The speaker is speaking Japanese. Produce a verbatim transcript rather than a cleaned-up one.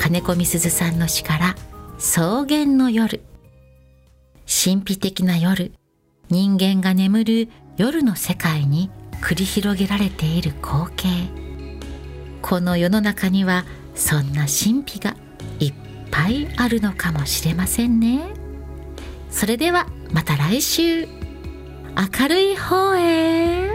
金子みすずさんの詩から草原の夜。神秘的な夜、人間が眠る夜の世界に繰り広げられている光景。この世の中にはそんな神秘がいっぱいあるのかもしれませんね。それではまた来週、明るい方へ。